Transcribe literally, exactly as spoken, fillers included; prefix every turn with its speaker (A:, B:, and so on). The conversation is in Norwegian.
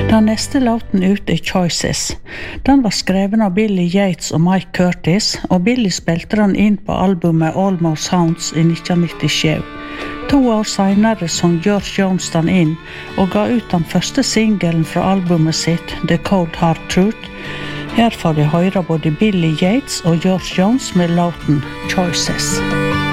A: Den neste låten ut er Choices. Den var skreven av Billy Yates og Mike Curtis, og Billy spilte den inn på albumet Almost Sounds i nitten nittisju. To år senere sang George Jones den inn, og ga ut den første singelen fra albumet sitt, The Cold Hard Truth. Her får de høre både Billy Yates og George Jones med låten Choices.